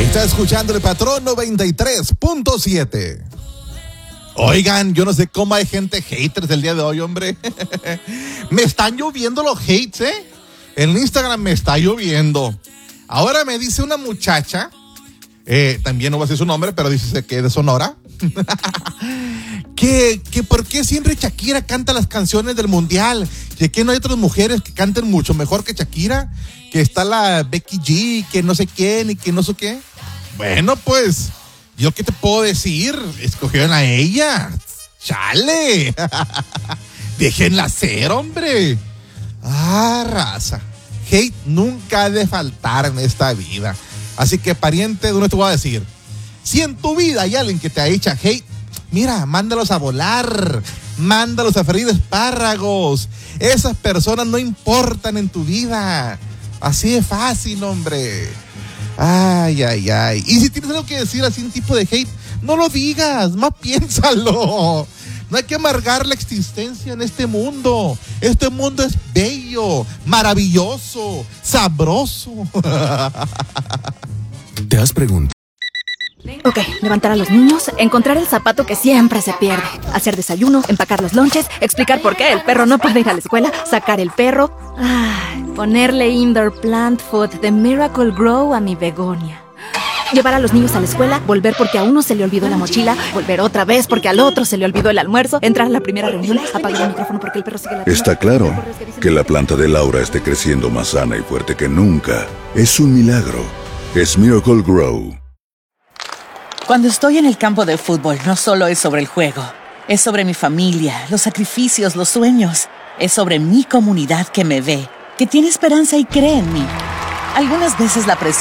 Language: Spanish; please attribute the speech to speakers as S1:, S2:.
S1: Está escuchando el Patrón 93.7. Oigan, yo no sé cómo hay gente haters el día de hoy, hombre. Me están lloviendo los hates, ¿eh? En Instagram me está lloviendo. Ahora me dice una muchacha, también no voy a decir su nombre, pero dice que es de Sonora, que por qué siempre Shakira canta las canciones del mundial, que no hay otras mujeres que canten mucho mejor que Shakira, que está la Becky G, que no sé quién y que no sé qué. Bueno, pues, ¿yo qué te puedo decir? Escogieron a ella. ¡Chale! Déjenla ser, hombre. Raza. Hate nunca ha de faltar en esta vida. Así que, pariente, de uno te voy a decir. Si en tu vida hay alguien que te ha hecho hate, mira, mándalos a volar. Mándalos a freír espárragos. Esas personas no importan en tu vida. Así de fácil, hombre. Ay. Y si tienes algo que decir así, un tipo de hate, no lo digas, más piénsalo. No hay que amargar la existencia en este mundo. Este mundo es bello, maravilloso, sabroso.
S2: ¿Te has preguntado?
S3: Ok, levantar a los niños, encontrar el zapato que siempre se pierde, hacer desayuno, empacar los lonches, explicar por qué el perro no puede ir a la escuela, sacar el perro, ponerle indoor plant food de Miracle Grow a mi begonia. Llevar a los niños a la escuela, volver porque a uno se le olvidó la mochila, volver otra vez porque al otro se le olvidó el almuerzo, entrar a la primera reunión, apagar el micrófono porque el perro sigue ladrando.
S4: Está claro que la planta de Laura esté creciendo más sana y fuerte que nunca. Es un milagro. Es Miracle Grow.
S5: Cuando estoy en el campo de fútbol, no solo es sobre el juego. Es sobre mi familia, los sacrificios, los sueños. Es sobre mi comunidad que me ve, que tiene esperanza y cree en mí. Algunas veces la presión